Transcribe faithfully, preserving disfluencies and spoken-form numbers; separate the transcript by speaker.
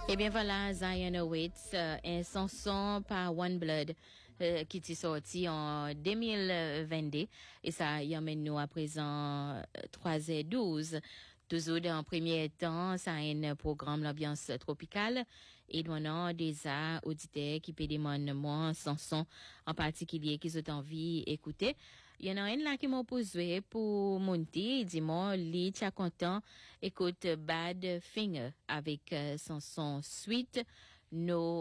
Speaker 1: Eh bien voilà, Zion Awaits, euh, un chanson par One Blood euh, qui est sorti en deux mille vingt-deux et ça y emmène nous à présent euh, trois heures douze. Toujours dans le premier temps, ça a un programme l'ambiance tropicale et nous avons des auditeurs qui peuvent demander moi chanson en particulier qu'ils ont envie d'écouter. Il y en a un là qui m'a posé pour monter, il dit moi, lui, tu content, écoute Bad Finger avec euh, son son Sweet No